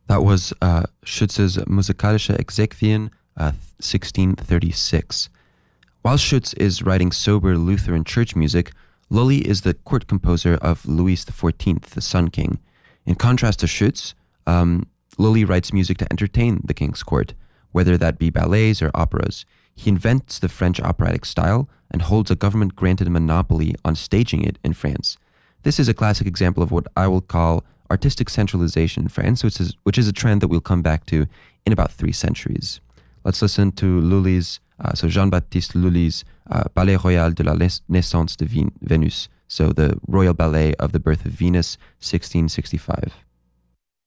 That was Schutz's Musikalische Exequien, 1636. While Schutz is writing sober Lutheran church music, Lully is the court composer of Louis XIV, the Sun King. In contrast to Schutz, Lully writes music to entertain the king's court, whether that be ballets or operas. He invents the French operatic style and holds a government-granted monopoly on staging it in France. This is a classic example of what I will call artistic centralization in France, which is a trend that we'll come back to in about 3 centuries. Let's listen to Lully's, so Jean-Baptiste Lully's Ballet Royal de la Naissance de Vénus, so the Royal Ballet of the Birth of Venus, 1665.